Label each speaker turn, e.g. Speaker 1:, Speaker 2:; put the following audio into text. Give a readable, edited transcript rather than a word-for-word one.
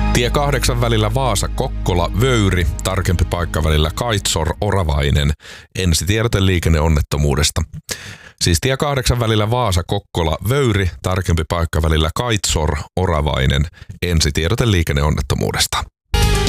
Speaker 1: Tie 8 välillä Vaasa-Kokkola-Vöyri, tarkempi paikka välillä Kaitsor-Oravainen. Ensitiedote liikenneonnettomuudesta. Siis tie 8 välillä Vaasa-Kokkola-Vöyri, tarkempi paikka välillä Kaitsor-Oravainen. Ensitiedote liikenneonnettomuudesta.